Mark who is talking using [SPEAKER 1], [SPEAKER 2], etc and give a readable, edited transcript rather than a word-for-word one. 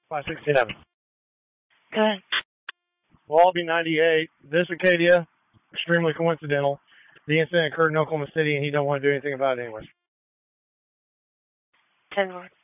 [SPEAKER 1] 567.
[SPEAKER 2] Go ahead.
[SPEAKER 1] Wallaby 98. This Acadia, extremely coincidental. The incident occurred in Oklahoma City, and he don't want to do anything about it anyway.
[SPEAKER 2] 10 more.